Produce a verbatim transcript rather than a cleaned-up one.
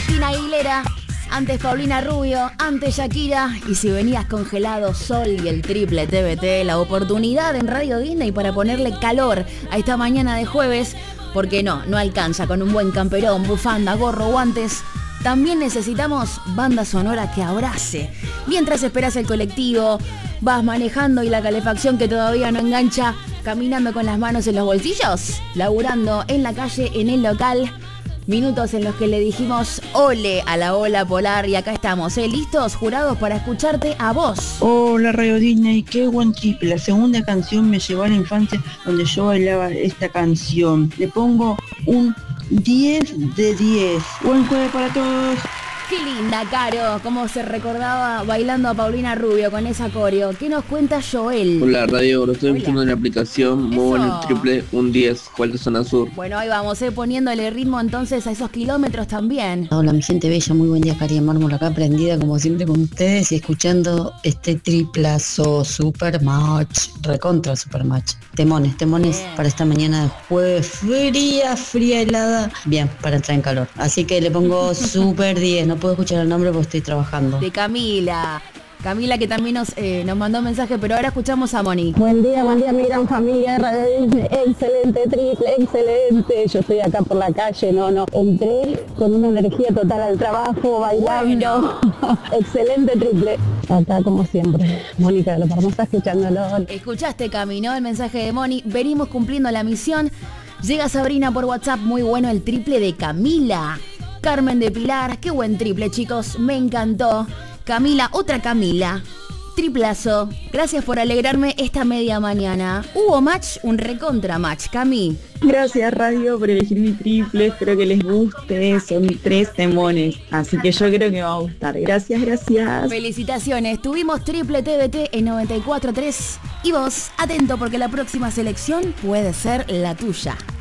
Cristina Aguilera, antes Paulina Rubio, antes Shakira. Y si venías congelado, Sol y el triple T B T, la oportunidad en Radio Disney para ponerle calor a esta mañana de jueves. Porque no, no alcanza con un buen camperón, bufanda, gorro, guantes. También necesitamos banda sonora que abrace. Mientras esperas el colectivo, vas manejando y la calefacción que todavía no engancha, caminando con las manos en los bolsillos, laburando en la calle, en el local. Minutos en los que le dijimos ole a la ola polar y acá estamos, ¿eh? Listos, jurados, para escucharte a vos. Hola Radio Disney, qué buen triple. La segunda canción me llevó a la infancia donde yo bailaba esta canción. Le pongo un diez de diez. Buen jueves para todos. Qué linda, Caro, cómo se recordaba bailando a Paulina Rubio con esa coreo. ¿Qué nos cuenta Joel? Hola Radio, lo estoy escuchando en la aplicación. Muy bueno el triple, un diez, ¿cuál de zona sur? Bueno, ahí vamos, eh, poniéndole ritmo entonces a esos kilómetros también. Hola mi gente bella, muy buen día, Cari Mármol acá, prendida como siempre con ustedes y escuchando este triplazo super match, recontra super match. Temones, temones bien. Para esta mañana de jueves, fría, fría, helada. Bien, para entrar en calor. Así que le pongo super diez, no puedo escuchar el nombre porque estoy trabajando. De Camila. Camila que también nos, eh, nos mandó un mensaje, pero ahora escuchamos a Moni. Buen día, buen día mi gran familia de Radio Disney. Excelente triple, excelente. Yo estoy acá por la calle, no, no. Entré con una energía total al trabajo, bailando. Bueno. Excelente triple. Acá como siempre. Mónica de Lo Hermosa escuchándolo. Escuchaste, Cami, ¿no? El mensaje de Moni. Venimos cumpliendo la misión. Llega Sabrina por WhatsApp, muy bueno el triple de Camila. Carmen de Pilar, qué buen triple, chicos, me encantó. Camila, otra Camila. Triplazo. Gracias por alegrarme esta media mañana. Hubo match, un recontra match, Cami. Gracias Radio por elegir mi triple, espero que les guste, son tres temones, así que yo creo que me va a gustar. Gracias, gracias. Felicitaciones, tuvimos triple T B T en noventa y cuatro punto tres y vos, atento porque la próxima selección puede ser la tuya.